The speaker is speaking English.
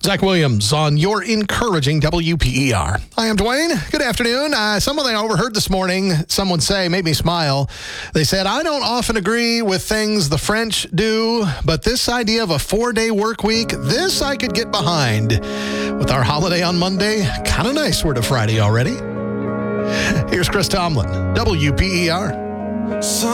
Zach Williams on your encouraging WPER. I am Dwayne. Good afternoon. Something I overheard this morning, someone say, made me smile. They said, I don't often agree with things the French do, but this idea of a 4-day work week, this I could get behind. With our holiday on Monday, kind of nice we're to Friday already. Here's Chris Tomlin, WPER.